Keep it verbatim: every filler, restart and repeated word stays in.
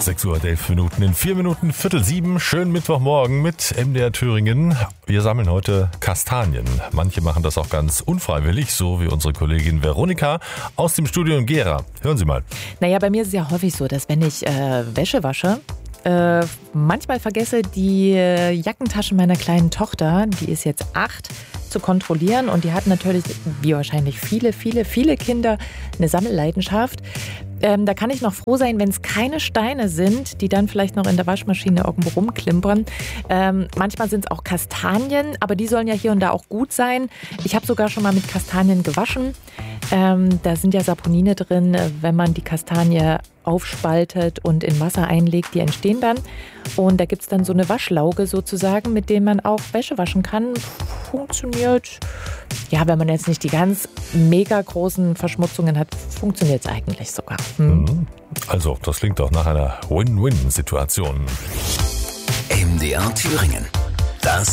sechs Uhr und elf Minuten, in vier Minuten, Viertel sieben. Schönen Mittwochmorgen mit M D R Thüringen. Wir sammeln heute Kastanien. Manche machen das auch ganz unfreiwillig, so wie unsere Kollegin Veronika aus dem Studio in Gera. Hören Sie mal. Naja, bei mir ist es ja häufig so, dass wenn ich äh, Wäsche wasche, äh, manchmal vergesse, die äh, Jackentasche meiner kleinen Tochter, die ist jetzt acht, zu kontrollieren. Und die hat natürlich, wie wahrscheinlich viele, viele, viele Kinder, eine Sammelleidenschaft. Ähm, da kann ich noch froh sein, wenn es keine Steine sind, die dann vielleicht noch in der Waschmaschine irgendwo rumklimpern. Ähm, manchmal sind es auch Kastanien, aber die sollen ja hier und da auch gut sein. Ich habe sogar schon mal mit Kastanien gewaschen. Ähm, da sind ja Saponine drin, wenn man die Kastanie aufspaltet und in Wasser einlegt, die entstehen dann. Und da gibt es dann so eine Waschlauge sozusagen, mit dem man auch Wäsche waschen kann. Funktioniert, ja, wenn man jetzt nicht die ganz mega großen Verschmutzungen hat, funktioniert es eigentlich sogar. Hm. Also, das klingt doch nach einer Win-Win-Situation. M D R Thüringen. Das